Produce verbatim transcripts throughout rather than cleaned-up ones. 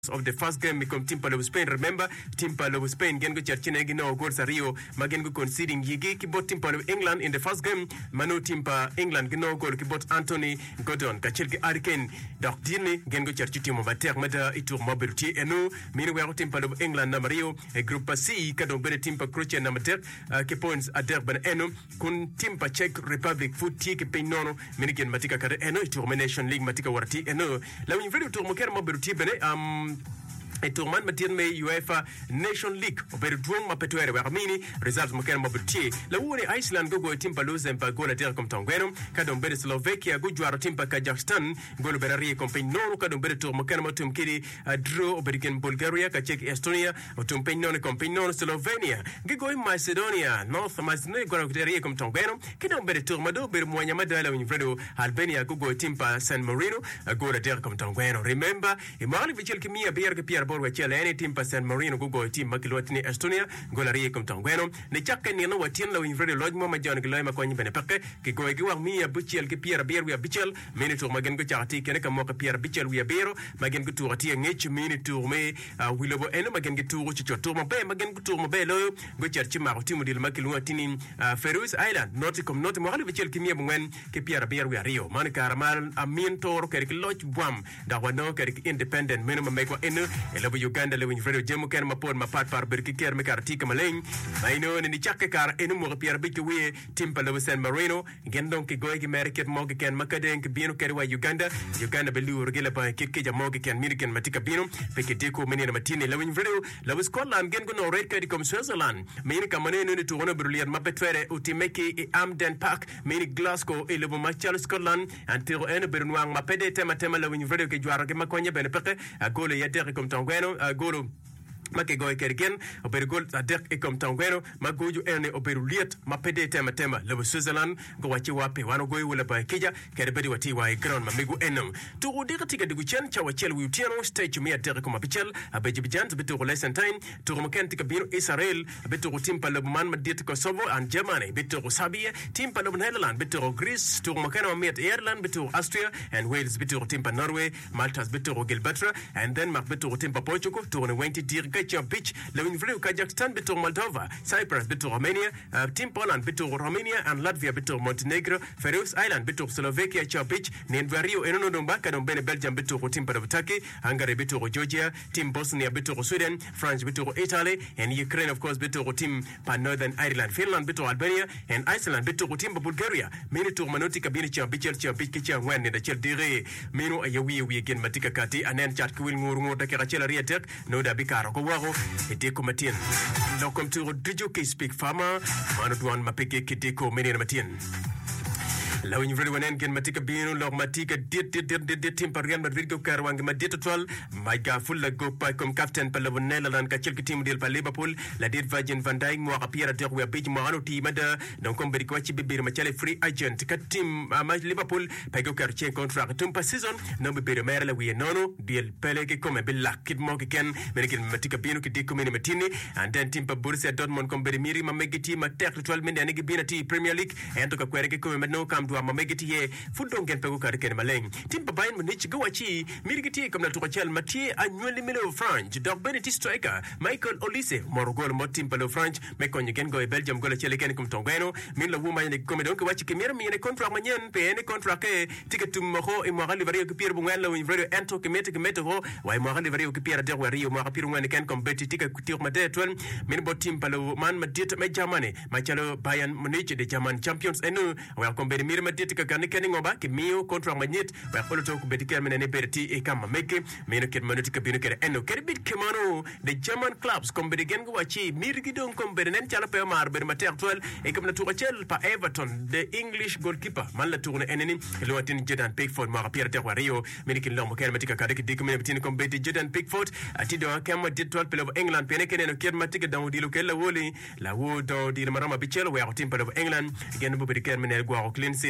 of the first game come team palo Spain. Remember team palo Spain gen go churchine gi no goal Rio magen go conceding yigi ki bot team palo England in the first game mano team pa England gi no goal ki bot Anthony Gordon ka chel ki Hurricane donc dini gen go churchi team va ter meta itour mobility eno mini wa team palo England na Rio e groupe C ka do bele team pa Croatia na mater ki points ader ben eno kun team pa Czech Republic futi ki pe nono mini gen matika ka eno itour nation league matika warti eno la win video tour mo ker mobility bene am e tourman matin me UEFA Nation League ober duong mapetwere wa mini results mo ken mobility la woni Iceland go go timpa lozen pa gola der kom tangweno kadon bere Slovakia go juaro timpa Kazakhstan gol berari compagnie non kadon bere tour mo ken motum kidi draw ober ken Bulgaria ka Czech Estonia otum pen non compagnie non Slovenia go Macedonia North Macedonia go der kom tangweno kadon bere tour mado ber moanya madala wini fredo Albania go go timpa San Marino gola der kom tangweno remember e mali vichel kimia berge Pierre Borwa chela any team pa San Marino go go team makilwatini Estonia golari kom tangweno ne chakke ni no watin la win vrede loj mo ma jon gloy ma ko ni bene pakke ki go gi wax mi ya buchel ki Pierre Bier wi bichel mini tour magen go chati kene kam mo ko Pierre bichel wi bero magen go tour ti ngech mini tour me wilobo eno magen go tour ci tour mo be magen go tour mo be lo go cherchi ma ko timu dil makilwatini Faroes Island not comme not mo xali bichel ki mi bu ngwen ki Pierre Bier wi Rio man karamal amin tour ke ki loj bam da wano ke independent minimum me ko eno labo Uganda le win fredo jemu ken ma pon ma pat par berki ker me karti kamaleng ayno ni chakke kar enu mo Pierre Bichu wi timpa le San Marino gen donc ki goy ki market mo ke ken makaden ki bino ker wa Uganda Uganda be lu regela ba ki ki jamo ke ken mirken matika bino pe ke deko menina matini le win fredo le Scotland gen go no red card comme Switzerland meni kamane no ni tourno brulier ma petfere utimeki e Amden Park meni Glasgow e le bo match Scotland antero eno bernuang ma pede tema tema le win fredo ke juara ke makonya bene peke a gole yader comme tangweno a golo make goy kerken ober gol adek e comme tangweno magoju ene oberu liet ma pede tema tema le Switzerland go wachi wape wano goy wala ba kija kere bedi wati wa ground ma migu enem to udika tika digu chen cha wachel wi tiano stage mi adek ko ma bichel abeji bijant bitu ko lesentine to ko ken tika bino Israel bitu ko timpa le man ma dit Kosovo and Germany bitu ko Serbia timpa le Netherlands bitu ko Greece to ko ken ma met Ireland bitu Austria and Wales bitu ko timpa Norway Malta bitu ko Gibraltar and then ma bitu ko timpa Portugal to ko wenti dirga Beach, le Winfrey Kazakhstan bitu Moldova, Cyprus bitu Romania, uh, Team Poland bitu Romania and Latvia bitu Montenegro, Faroes Island bitu Slovakia cha beach, Nenvario enono dombaka dombene Belgium bitu Team Turkey, Hungary bitu Georgia, Team Bosnia bitu Sweden, France bitu Italy, and Ukraine of course bitu Team pan Northern Ireland, Finland bitu Albania, and Iceland bitu Team Bulgaria. Many to manoti kabini cha beach cha beach cha when the chel dire, meno ayawi we again matika kati anen chat kwil ngurungo takera chela rietek, no da bikaro ko Edeko Matien. Welcome to Did You Speak Farmer? Manudwan Mapeke Kideko Meni Matien. La win very one gen matika bino log matika dit dit dit dit dit tim Real Madrid go karwang ma dit twelve my ga full la go pa comme captain pa le Netherlands ka chel team del pa Liverpool la dit Virgin van Dijk mo apira de we bej mo anu team da donc comme beri ko ci bibir ma chele free agent ka team ma Liverpool pa go kar chen contract tum pa season no be beri mer la wi nono del pele ke comme be lakit mo ke ken men gen matika bino ke de ko men matini and then team pa Borussia Dortmund comme beri miri ma megiti ma tek twelve men ne bina ti Premier League and to ka kwere ke ko men no kam wa mamegiti ye fundo ngen pego kar ken maleng timpa Bayern Munich go wachi mirigiti comme la tourachel Mathieu Agnoli Melo French donc Beniti striker Michael Olise morgol mo timpa lo French me ko ngen go e Belgium go la chele ken comme tongeno min la wuma ne comme donc wachi ke mer mi ne contrat manyen pe ne contrat ke ticket mo ho e mo gali vario ke pierre bu ngel la win vario ento ke mete ke mete ho wa mo gali vario ke pierre de wario mo ka pierre ngene ken comme beti ticket kutir ma de twen min bo timpa lo man ma dit me Germany ma chalo Bayern Munich de German champions enu wa ko be mir ma dit ka kan ken ngoba ke mio contrat magnit wa ko to ko beti ken ne berti e kam meke meno ken manuti ka bino ken eno kerbit ke mano de German clubs comme be gen go wachi mirgi don comme be nen chala pe mar be mate actuel e comme na tour chel pa Everton the English goalkeeper man la tourne eneni lo watin Jordan Pickford mo Pierre de Rio menikin lo mo ken matika ka de dik men betin comme be Jordan Pickford ati do kam dit twelve pe of England pe ne ken no ken matika dan di lo ken la woli la wo do di marama bichelo wa tim pe of England gen bo be ken men go clean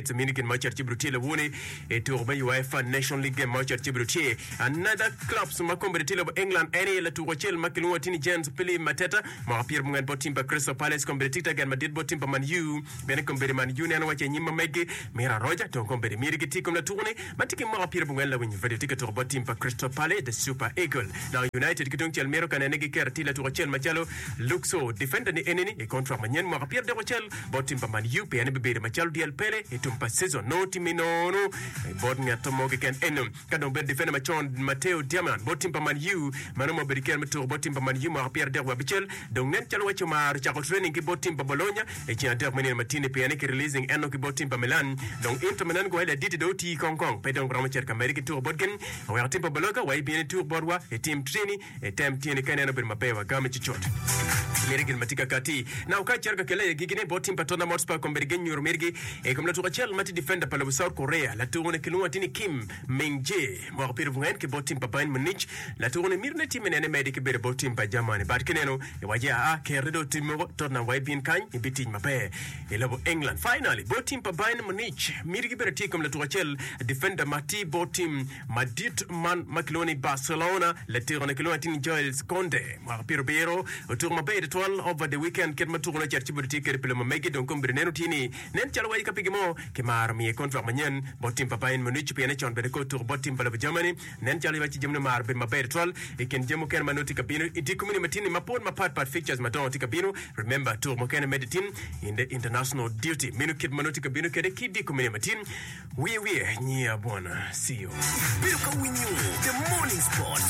States minikin machar chibrutie lewone e to ba UEFA National League game machar chibrutie another clubs ma competitive of England area la to wachel makilwa tini Jens Pili Mateta ma pier mungan botimba Crystal Palace competitive again Madrid botimba Man U bene competitive Man U ne wache nyima mege mera roja to competitive mirigi tikom la tourne matiki ma pier mungan la winyi vede ticket to botimba Crystal Palace the Super Eagle now United kitung chel mero kana negi kertila to wachel machalo luxo defender ni eneni e kontra manyen ma pier de wachel botimba Man U pe ne bebe machalo dial pele e tumpa season no timinono e bodnga tomoge ken enum kadon ben defender machon Matteo Diamant botimba Man U manomo berikel meto botimba Man U ma pier de wabichel donc nen chalo wacho mar chako training ki botimba Bologna e chi ader menene matine pe ne ki releasing eno ki botimba Milan donc Inter Milan go hele dite do ti Hong Kong pe donc bramacher ka America tour bodgen wa timba Bologna wa bien tour bodwa e team training e tem tiene kanena bir mapewa game chichot merigin matika kati na ukacher ka kele gigine botimba Tottenham Hotspur kombergen nyur mergi e comme la tour chel mati defender pa le South Korea la tour ne kilwa tini Kim Min-jae mo pir vungen ki botimba Bayern Munich la tour ne mirne team ne medi ki ber botimba Germany bat keneno e waje a keredo timo Tottenham wa bin kan e bitin mape e labo England finally botimba Bayern Munich mirgi ber ti comme la tour chel defender Mati botim Madrid man Makeloni Barcelona la tour ne kilwa tini Joel Conde mo pir bero tour mape de twelve over the weekend ket matour na cherchi burti ker pele megi donc comme nenu tini nen chal way kapigimo ke mar mi kontra manyen botimba Bayern Munich pe ne chon be ko tour botimba le Germany nen chal way ci jemne mar be mape de twelve e ken jemu ken manoti kapino iti kumini matini mapon mapat pat fixtures madon tikabino remember tour mo ken meditin in the international duty minu kid manoti kabino kede kidi kumini matin we we nyia bwana see you Biruka winyu the morning sport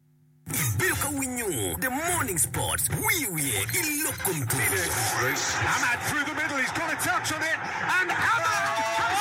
Biruka winyu the morning sports we we ilokum to Ahmad through the middle, he's got a touch on it, and Ahmad has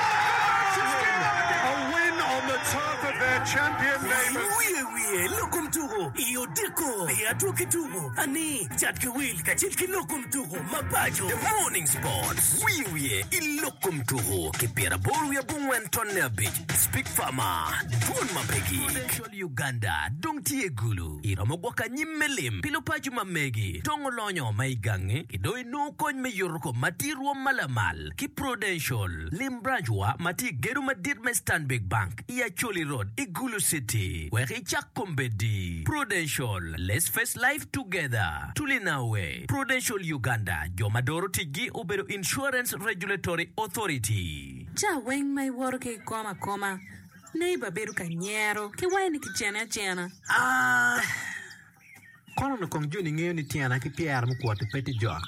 scored! A win on the turf of their champion neighbours. We we lokum to iyo diko ya tukitugo ani chatka will kachilki lokum to mapajo the morning sports we we ilokum to kipira boru ya bungwen tonne beach speak farmer don mapegi Prudential Uganda dongtie gulu iromogwaka nyimmelim pilopachu mamegi tongolonyo maigange kidoi no kony me yorko matiruo malamal ki Prudential limbranjwa mati geru madir me Stanbic Bank iya Choli Road Igulu City where chak kombedi Prudential let's face life together tulinawe Prudential Uganda jomadoro tigi ubero Insurance Regulatory Authority Ja weng mai woro ke koma koma neighbor beru kanyero ke wani ki jena jena Ah, kono no kong juni ngeo ni tiana ki Pierre mkwate peti jo.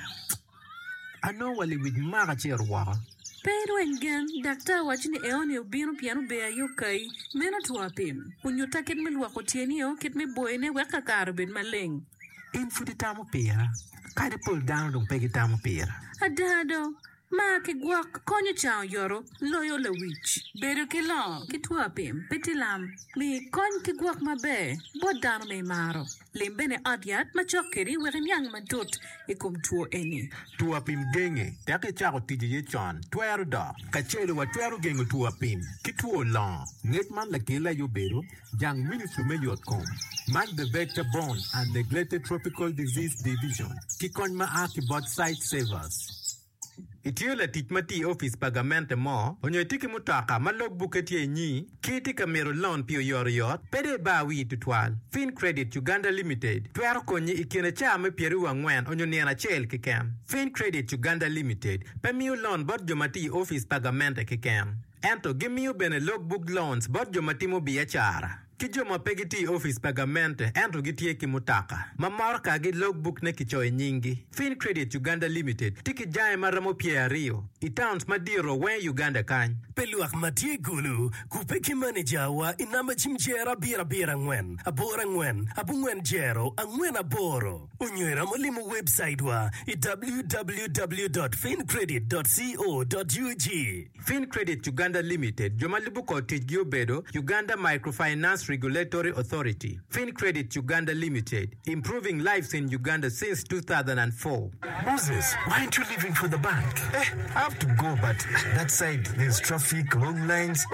Ano wali with maga cherwa. pero again doctor wachini eoni ubino piano be ayo kai mena tuapim unyuta ket me lwako tieni o ket me boyne weka karbin maleng In fudi tamo pera. Kade pull down dong pegi tamo pera. adado ma ke gwak konyo chao yoro loyo la wich beru ke lo ke tuapim petilam mi kon ke gwak mabe bodano me maro limbene adiat ma chokeri weren yang madut ikum tuo eni Tua pim genge. Take chako tiji ye chan. Tuero da. Kachele wa tuero genge tua pim. Kituo long. Netman la kela yo bero. Jang ministry me yot kom. Man the vector borne and neglected tropical disease division. Kikon ma aki bot site savers. Itio la titmati office pagamente mo, onyo tiki mutaka malog buketi nyi, kiti kamero loan pio yor yot, pede ba wi tutwal. Fin Credit Uganda Limited, tuero konyi ikine chame pieru wangwen onyo niana chel kikem. Fin Credit Uganda Limited, pemiu loan bot jomati office pagamente kikem. Ento gimiu bene logbook loans bot jomati mo biachara. Kijoma pegiti office pagamente ento gitie kimutaka. Mamorka gi logbook ne kichoe nyingi. Fin Credit Uganda Limited tiki jae maramo pia rio. Itowns madiro we Uganda kany. Peluak matie gulu kupeki manager wa inamba chimjera bira bira ngwen abora ngwen abungwen jero angwen aboro unywera molimu website wa w w w dot fincredit dot co dot u g Fin Credit Uganda Limited jomalibu ko tijgi obedo Uganda Microfinance Finance Regulatory Authority. FinCredit Uganda Limited, improving lives in Uganda since two thousand four. Moses, why aren't you leaving for the bank? Eh, I have to go, but that side, there's traffic, long lines.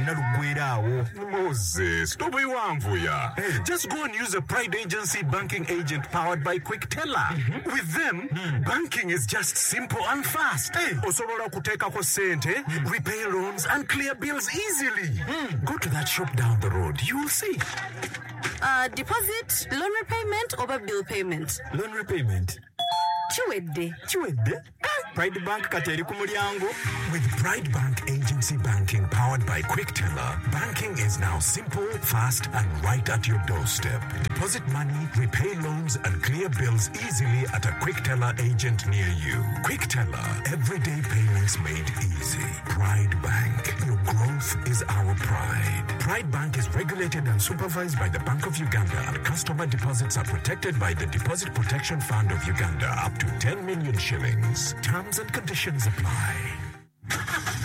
Moses, don't be wanvuya. Hey. Just go and use a Pride Agency banking agent powered by Quick Teller. Mm-hmm. With them, mm. banking is just simple and fast. Hey. Osobola kutekako sente, mm. repay loans, and clear bills easily. Mm. Go to that shop down the road. You will see. Uh, deposit, loan repayment, or bill payment? Loan repayment. Chiwedde. Chiwedde? Pride Bank kateri ku mulyango. With Pride Bank Agency banking powered by Quick Teller, banking is now simple, fast, and right at your doorstep. Deposit money, repay loans, and clear bills easily at a Quick Teller agent near you. Quick Teller, everyday payments made easy. Pride Bank, your growth is our pride. Pride Bank is regulated and supervised by the Bank of Uganda, and customer deposits are protected by the Deposit Protection Fund of Uganda up to ten million shillings. Terms and conditions apply.